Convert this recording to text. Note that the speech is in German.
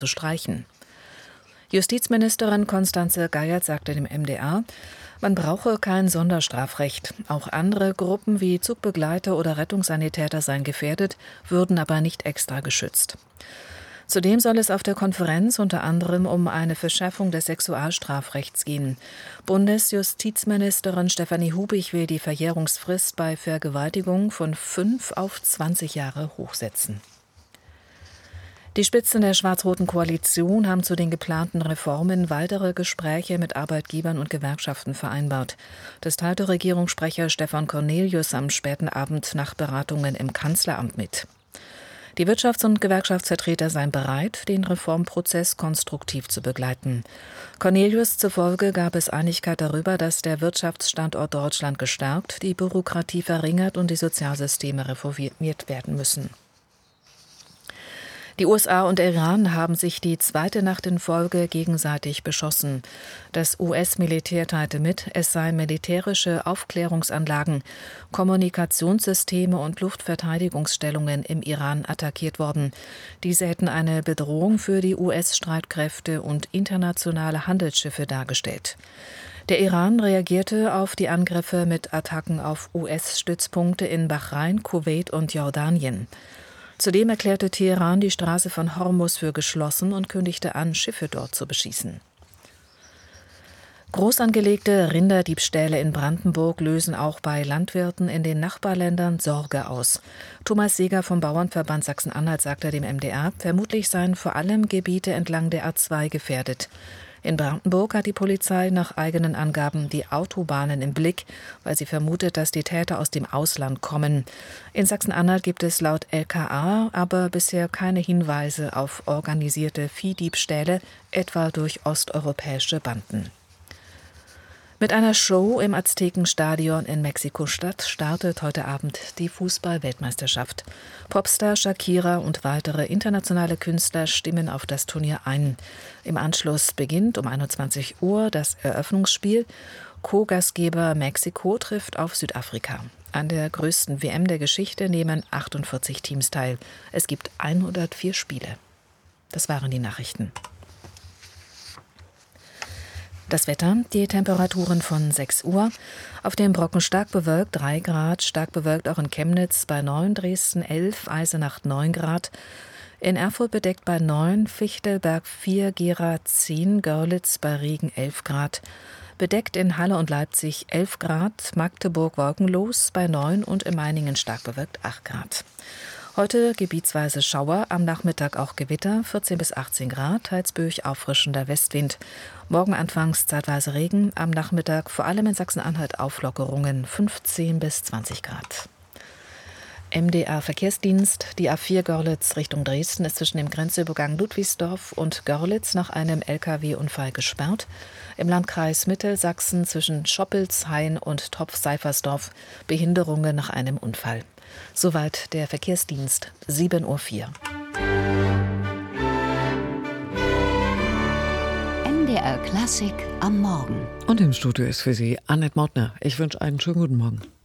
zu streichen. Justizministerin Constanze Geiert sagte dem MDR, man brauche kein Sonderstrafrecht. Auch andere Gruppen wie Zugbegleiter oder Rettungssanitäter seien gefährdet, würden aber nicht extra geschützt. Zudem soll es auf der Konferenz unter anderem um eine Verschärfung des Sexualstrafrechts gehen. Bundesjustizministerin Stefanie Hubig will die Verjährungsfrist bei Vergewaltigung von 5 auf 20 Jahre hochsetzen. Die Spitzen der schwarz-roten Koalition haben zu den geplanten Reformen weitere Gespräche mit Arbeitgebern und Gewerkschaften vereinbart. Das teilte Regierungssprecher Stefan Cornelius am späten Abend nach Beratungen im Kanzleramt mit. Die Wirtschafts- und Gewerkschaftsvertreter seien bereit, den Reformprozess konstruktiv zu begleiten. Cornelius zufolge gab es Einigkeit darüber, dass der Wirtschaftsstandort Deutschland gestärkt, die Bürokratie verringert und die Sozialsysteme reformiert werden müssen. Die USA und der Iran haben sich die zweite Nacht in Folge gegenseitig beschossen. Das US-Militär teilte mit, es seien militärische Aufklärungsanlagen, Kommunikationssysteme und Luftverteidigungsstellungen im Iran attackiert worden. Diese hätten eine Bedrohung für die US-Streitkräfte und internationale Handelsschiffe dargestellt. Der Iran reagierte auf die Angriffe mit Attacken auf US-Stützpunkte in Bahrain, Kuwait und Jordanien. Zudem erklärte Teheran die Straße von Hormuz für geschlossen und kündigte an, Schiffe dort zu beschießen. Groß angelegte Rinderdiebstähle in Brandenburg lösen auch bei Landwirten in den Nachbarländern Sorge aus. Thomas Seeger vom Bauernverband Sachsen-Anhalt sagte dem MDR, vermutlich seien vor allem Gebiete entlang der A2 gefährdet. In Brandenburg hat die Polizei nach eigenen Angaben die Autobahnen im Blick, weil sie vermutet, dass die Täter aus dem Ausland kommen. In Sachsen-Anhalt gibt es laut LKA aber bisher keine Hinweise auf organisierte Viehdiebstähle, etwa durch osteuropäische Banden. Mit einer Show im Aztekenstadion in Mexiko-Stadt startet heute Abend die Fußball-Weltmeisterschaft. Popstar Shakira und weitere internationale Künstler stimmen auf das Turnier ein. Im Anschluss beginnt um 21 Uhr das Eröffnungsspiel. Co-Gastgeber Mexiko trifft auf Südafrika. An der größten WM der Geschichte nehmen 48 Teams teil. Es gibt 104 Spiele. Das waren die Nachrichten. Das Wetter, die Temperaturen von 6 Uhr. Auf dem Brocken stark bewölkt 3 Grad, stark bewölkt auch in Chemnitz bei 9, Dresden 11, Eisenach 9 Grad. In Erfurt bedeckt bei 9, Fichtelberg 4, Gera 10, Görlitz bei Regen 11 Grad. Bedeckt in Halle und Leipzig 11 Grad, Magdeburg wolkenlos bei 9 und in Meiningen stark bewölkt 8 Grad. Heute gebietsweise Schauer, am Nachmittag auch Gewitter, 14 bis 18 Grad, teils böig auffrischender Westwind. Morgen anfangs zeitweise Regen, am Nachmittag vor allem in Sachsen-Anhalt Auflockerungen, 15 bis 20 Grad. MDR Verkehrsdienst, die A4 Görlitz Richtung Dresden ist zwischen dem Grenzübergang Ludwigsdorf und Görlitz nach einem Lkw-Unfall gesperrt. Im Landkreis Mittelsachsen zwischen Schoppelshain und Topf-Seifersdorf Behinderungen nach einem Unfall. Soweit der Verkehrsdienst, 7:04 Uhr. MDR Klassik am Morgen. Und im Studio ist für Sie Annette Mautner. Ich wünsche einen schönen guten Morgen.